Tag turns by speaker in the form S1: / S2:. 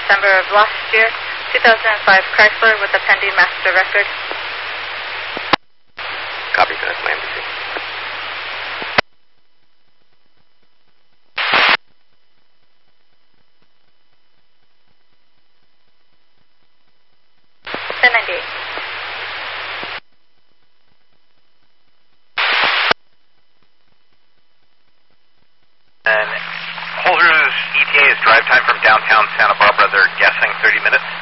S1: December of last year, 2005 Chrysler with a pending master record.
S2: Copy, that's my embassy.
S3: And Holder's ETA is drive time from downtown Santa Barbara. They're guessing 30 minutes.